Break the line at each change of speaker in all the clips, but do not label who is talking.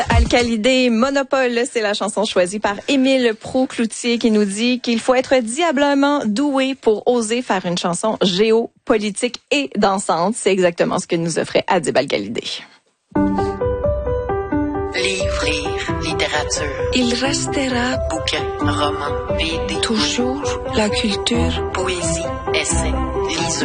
Alcalidé, Monopole, c'est la chanson choisie par Émile Proulx-Cloutier qui nous dit qu'il faut être diablement doué pour oser faire une chanson géopolitique et dansante. C'est exactement ce que nous offrait Adib Alcalidé.
Livre, littérature.
Il restera
Bouquin, roman, BD.
toujours la culture.
Poésie, essai, liseux.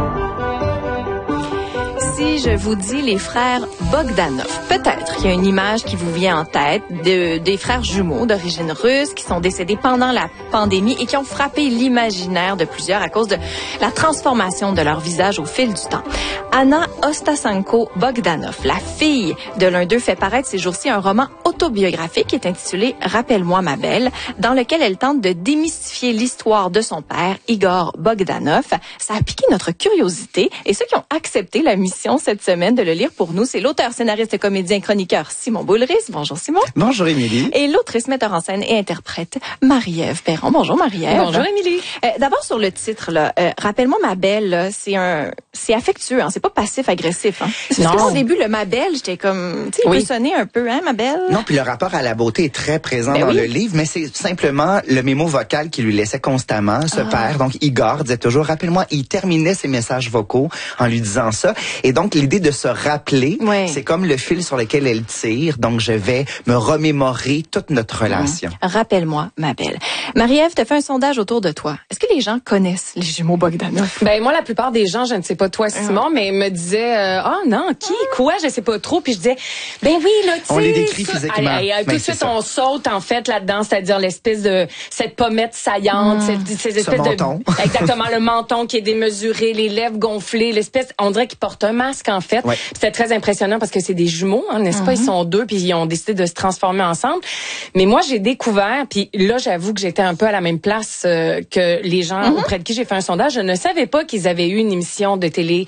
Si je vous dis les frères Bogdanov, peut-être qu'il y a une image qui vous vient en tête des frères jumeaux d'origine russe qui sont décédés pendant la pandémie et qui ont frappé l'imaginaire de plusieurs à cause de la transformation de leur visage au fil du temps. Anna Ostasenko Bogdanov, la fille de l'un d'eux, fait paraître ces jours-ci un roman autobiographique qui est intitulé « Rappelle-moi ma belle », dans lequel elle tente de démystifier l'histoire de son père, Igor Bogdanov. Ça a piqué notre curiosité et ceux qui ont accepté la mission cette semaine de le lire pour nous, c'est l'auteur, scénariste, comédien, chroniqueur Simon Boulris. Bonjour Simon.
Bonjour Émilie.
Et l'autrice, metteur en scène et interprète Marie-Ève Perron. Bonjour Marie-Ève.
Bonjour Émilie.
D'abord sur le titre, là, rappelle-moi ma belle, là, c'est affectueux, hein, c'est pas passif-agressif. Hein. Parce que au début, le ma belle, j'étais comme, tu sais, il peut sonner un peu, hein, ma belle.
Non, puis le rapport à la beauté est très présent dans le livre, mais c'est simplement le mémo vocal qui lui laissait constamment, ce père. Donc Igor disait toujours, rappelle-moi, il terminait ses messages vocaux en lui disant ça. Et donc l'idée de se rappeler, c'est comme le fil sur lequel elle tire. Donc je vais me remémorer toute notre relation.
Rappelle-moi ma belle. Marie-Ève, t'as fait un sondage autour de toi. Est-ce que les gens connaissent les jumeaux Bogdanov?
Ben moi, la plupart des gens, je ne sais pas toi Simon, mais me disaient non, qui, quoi, je sais pas trop. Puis je disais ben oui là, tu sais.
On les décrit physiquement.
Tout de suite on saute en fait là-dedans, c'est-à-dire l'espèce de cette pommette saillante, ces espèces
menton.
de exactement le menton qui est démesuré, les lèvres gonflées, l'espèce, on dirait qu'ils portent un masque en fait. C'était très impressionnant parce que c'est des jumeaux, hein, n'est-ce pas? Ils sont deux puis ils ont décidé de se transformer ensemble. Mais moi j'ai découvert, puis là j'avoue que j'étais un peu à la même place que les gens auprès de qui j'ai fait un sondage. Je ne savais pas qu'ils avaient eu une émission de télé.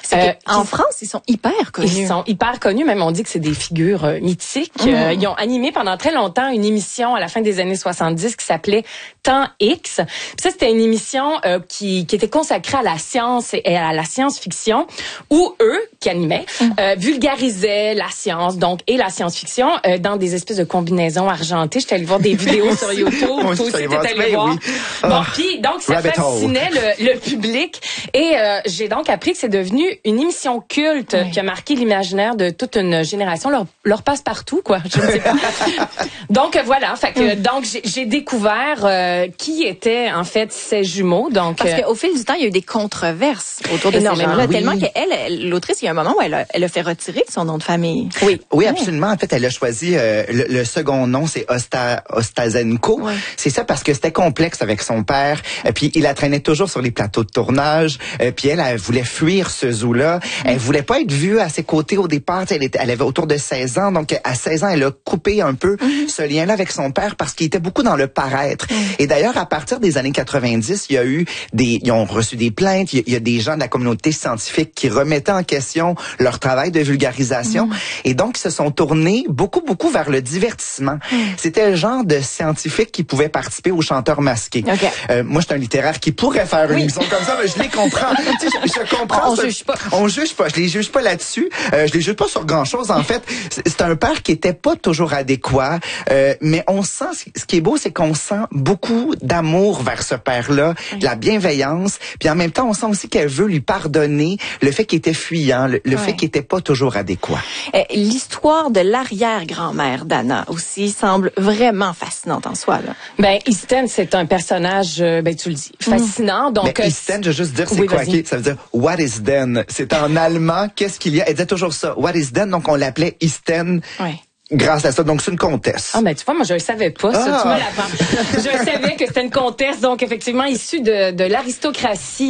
En France, ils sont hyper connus.
Ils sont hyper connus, même on dit que c'est des figures mythiques. Ils ont animé pendant très longtemps une émission à la fin des années 70 qui s'appelait Temps X. Puis ça, c'était une émission qui était consacrée à la science et à la science-fiction, où eux, qui animaient, vulgarisaient la science, donc, et la science-fiction dans des espèces de combinaisons argentées. J'étais allée voir des vidéos sur YouTube. Toi aussi, t'es allé voir. Bon, puis, donc, ça fascinait le public. Et j'ai donc appris que c'est devenu une émission culte qui a marqué l'imaginaire de toute une génération. Leur passe-partout, quoi. Je ne sais pas. Donc, voilà. Fait que, donc, j'ai découvert qui étaient, en fait, ces jumeaux. Donc,
parce qu'au fil du temps, il y a eu des controverses autour de ces gens-là. Tellement qu'elle, l'autrice, il y a un moment où elle a fait retirer son nom de famille.
Oui, absolument. En fait, elle a choisi le second nom, c'est Ostasenko. C'est ça parce que c'était complexe avec son père. Puis il la traînait toujours sur les plateaux de tournage. Puis elle voulait fuir ce zoo-là. Elle voulait pas être vue à ses côtés au départ. Elle avait autour de 16 ans. Donc à 16 ans, elle a coupé un peu ce lien-là avec son père parce qu'il était beaucoup dans le paraître. Et d'ailleurs, à partir des années 90, il y a eu ils ont reçu des plaintes. Il y a des gens de la communauté scientifique qui remettaient en question leur travail de vulgarisation. Et donc, ils se sont tournés beaucoup vers le divertissement. C'était le genre de scientifique qui pouvait participer aux chanteurs masqués. Moi, je suis un littéraire qui pourrait faire une émission comme ça, mais je les comprends. Je comprends. On juge pas. Je les juge pas là-dessus. Je les juge pas sur grand-chose. En fait, c'est un père qui était pas toujours adéquat, mais on sent, ce qui est beau, c'est qu'on sent beaucoup d'amour vers ce père-là, de la bienveillance, puis en même temps, on sent aussi qu'elle veut lui pardonner le fait qu'il était fuyant, le fait qu'il était pas toujours adéquat.
L'histoire de l'arrière-grand-mère d'Anna aussi semble vraiment fascinante en soi, là.
Ben, Isten, c'est un personnage, tu le dis, fascinant. Donc,
mais Isten, je veux juste dire, c'est quoi? Ça veut dire, what is then? C'est en allemand, qu'est-ce qu'il y a? Elle disait toujours ça, what is then? Donc, on l'appelait Isten. Grâce à ça, donc c'est une comtesse.
Ah ben tu vois, moi je le savais pas ça, tu me l'apprends. Je savais que c'était une comtesse, donc effectivement issue de l'aristocratie